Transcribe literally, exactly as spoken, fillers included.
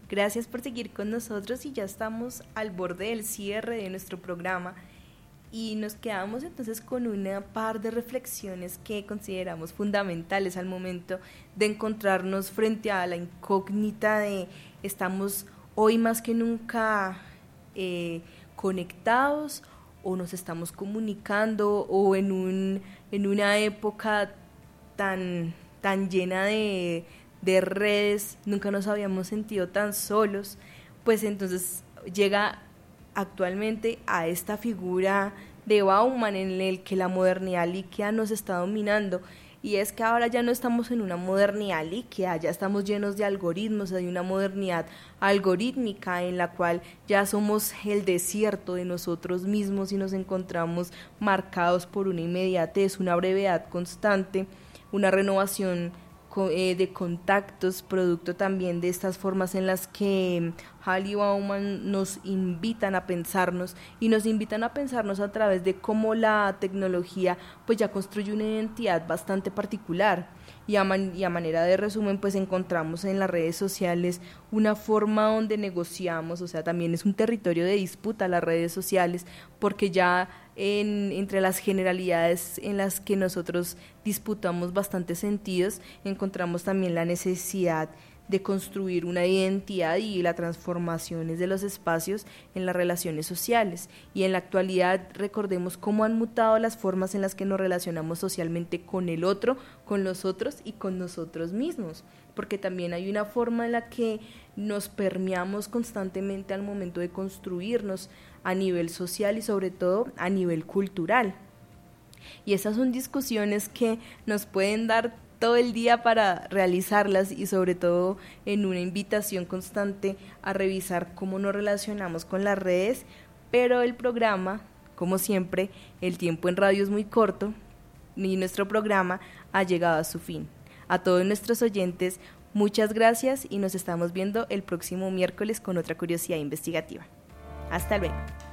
Gracias por seguir con nosotros y ya estamos al borde del cierre de nuestro programa y nos quedamos entonces con una par de reflexiones que consideramos fundamentales al momento de encontrarnos frente a la incógnita de estamos hoy más que nunca eh, conectados o nos estamos comunicando o en, un, en una época tan, tan llena de, de redes, nunca nos habíamos sentido tan solos, pues entonces llega actualmente a esta figura de Bauman en el que la modernidad líquida nos está dominando. Y es que ahora ya no estamos en una modernidad líquida, ya estamos llenos de algoritmos, hay una modernidad algorítmica en la cual ya somos el desierto de nosotros mismos y nos encontramos marcados por una inmediatez, una brevedad constante, una renovación de contactos, producto también de estas formas en las que Hall y Bauman nos invitan a pensarnos y nos invitan a pensarnos a través de cómo la tecnología pues ya construye una identidad bastante particular y a, man- y a manera de resumen pues encontramos en las redes sociales una forma donde negociamos, o sea también es un territorio de disputa las redes sociales porque ya En, entre las generalidades en las que nosotros disputamos bastantes sentidos, encontramos también la necesidad de construir una identidad y las transformaciones de los espacios en las relaciones sociales. Y en la actualidad recordemos cómo han mutado las formas en las que nos relacionamos socialmente con el otro, con los otros y con nosotros mismos, porque también hay una forma en la que nos permeamos constantemente al momento de construirnos a nivel social y sobre todo a nivel cultural. Y esas son discusiones que nos pueden dar todo el día para realizarlas y sobre todo en una invitación constante a revisar cómo nos relacionamos con las redes, pero el programa, como siempre, el tiempo en radio es muy corto y nuestro programa ha llegado a su fin. A todos nuestros oyentes, muchas gracias y nos estamos viendo el próximo miércoles con otra curiosidad investigativa. Hasta luego.